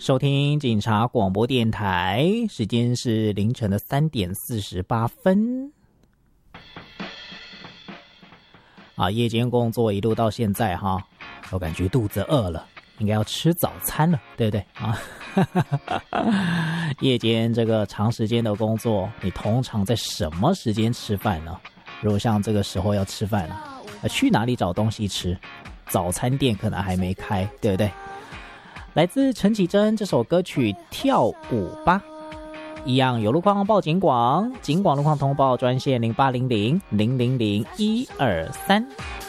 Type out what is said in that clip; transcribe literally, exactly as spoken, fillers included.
收听警察广播电台，时间是凌晨的三点四十八分。啊，夜间工作一路到现在哈，我感觉肚子饿了，应该要吃早餐了，对不对啊？夜间这个长时间的工作，你通常在什么时间吃饭呢？如果像这个时候要吃饭了，去哪里找东西吃？早餐店可能还没开，对不对？来自陈绮贞这首歌曲《跳舞吧》，一样有路况报警广，警广路况通报专线零八零零零零零一二三。